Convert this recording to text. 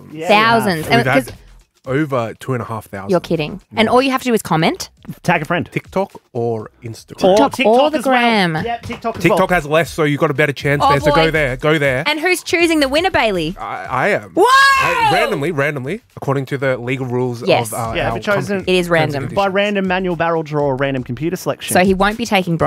Thousands. We've And 'cause had over 2,500. you're kidding. And all you have to do is comment. Tag a friend. TikTok or Instagram? TikTok or the as well. gram. Yeah, TikTok as TikTok well. has less, so you've got a better chance Oh, there. So boy. go there. Go there. And who's choosing the winner, Bailey? I am. Whoa! Randomly, according to the legal rules Yes. of Yeah, our if it's chosen- company. It is random. Terms and By conditions. random manual barrel draw or random computer selection. So he won't be taking